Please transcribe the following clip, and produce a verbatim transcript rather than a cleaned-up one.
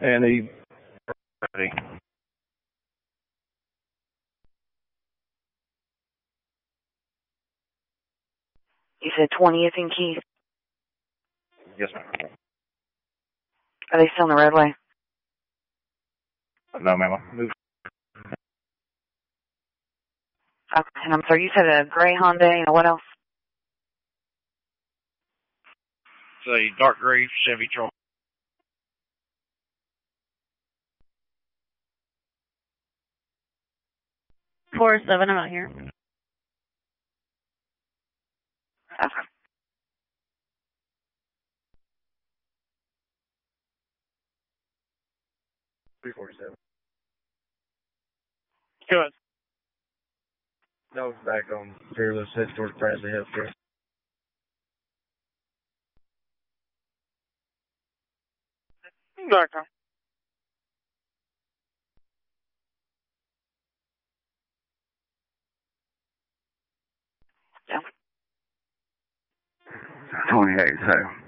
And he... You said twentieth and Keith. Yes, ma'am. Are they still on the roadway? No, ma'am. Move. Okay, and I'm sorry, you said a gray Hyundai and what else? It's a dark gray Chevy truck. four oh seven, I'm out here. Okay. three forty-seven. Good. That was back on Fearless, head towards Bradley Healthcare. Okay. Yeah. twenty-eight, so...